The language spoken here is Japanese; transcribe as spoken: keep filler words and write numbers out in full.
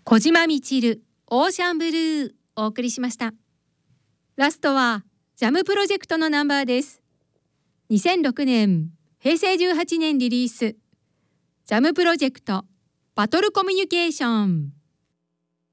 小島みちるオーシャンブルーお送りしました。ラストはジャムプロジェクトのナンバーです。にせんろくねんへいせいじゅうはちねんリリース、ジャムプロジェクトバトルコミュニケーション。